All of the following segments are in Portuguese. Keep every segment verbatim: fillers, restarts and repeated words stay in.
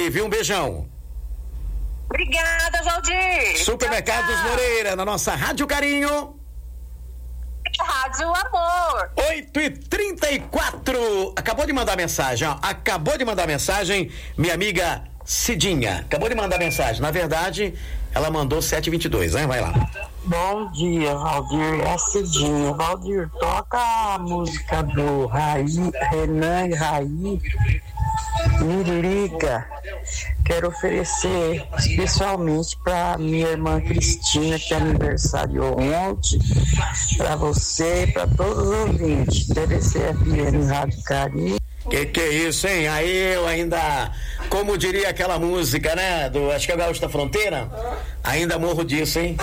aí, viu? Um beijão. Obrigada, Valdir. Supermercados tchau, tchau. Moreira, na nossa Rádio Carinho. Rádio Amor. oito e trinta e quatro. Acabou de mandar mensagem, ó. Acabou de mandar mensagem, minha amiga Cidinha. Acabou de mandar mensagem. Na verdade, ela mandou sete e vinte e dois, né? Vai lá. Bom dia, Valdir. É a Cidinha. Valdir, toca a música do Raí, Renan e Raí. Miririca. Quero oferecer especialmente para minha irmã Cristina, que aniversariou ontem, para você e para todos os ouvintes. T V C F M Rádio Carinho. Que que é isso, hein? Aí eu ainda, como diria aquela música, né? Do, acho que é o Gaúcho da Fronteira. Ainda morro disso, hein?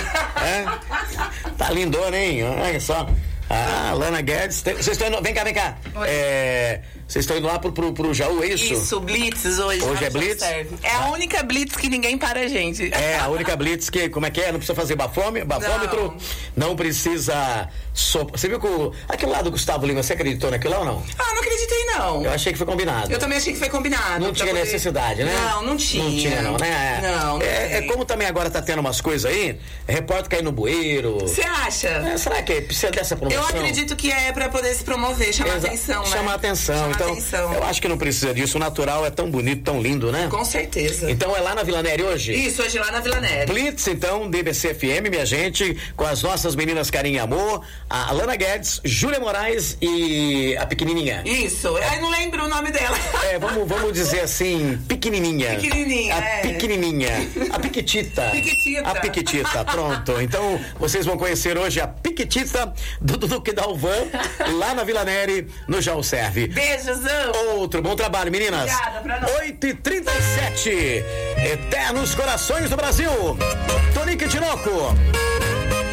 É? Tá lindona, hein? Olha só. Ah, Lana Guedes. Vocês estão indo. Vem cá, vem cá. É, vocês estão indo lá pro, pro, pro Jaú, é isso? Isso, Blitz hoje. Hoje é Blitz? Serve. É a única Blitz que ninguém para a gente. É, a única Blitz que, como é que é? Não precisa fazer bafômetro? Bafômetro? Não, não precisa. So... Você viu que o... aquele lá do Gustavo Lima, você acreditou naquilo lá ou não? Ah, não acreditei, não. Eu achei que foi combinado. Eu também achei que foi combinado. Não tinha poder... necessidade, né? Não, não tinha. Não tinha, não, né? Não, não é, é como também agora tá tendo umas coisas aí, repórter cair no bueiro. Você acha? É, será que precisa dessa promoção? Eu acredito que é pra poder se promover, chamar Exa- atenção, né? Chamar atenção. Chamar então, atenção. Eu acho que não precisa disso. O natural é tão bonito, tão lindo, né? Com certeza. Então é lá na Vila Neri hoje? Isso, hoje lá na Vila Neri. Blitz, então, D B C F M, minha gente, com as nossas meninas Carinho e Amor, a Lana Guedes, Júlia Moraes e a pequenininha. Isso, eu não lembro o nome dela. É, vamos, vamos dizer assim, pequenininha. Pequenininha, A é. pequenininha. A Piquitita. Piquitita. A Piquitita, pronto. Então, vocês vão conhecer hoje a Piquitita do Duque Dalvan, lá na Vila Neri, no Jaú Serve. Beijosão. Outro bom trabalho, meninas. Obrigada pra nós. oito e trinta e sete. Eternos Corações do Brasil. Tonique Tinoco.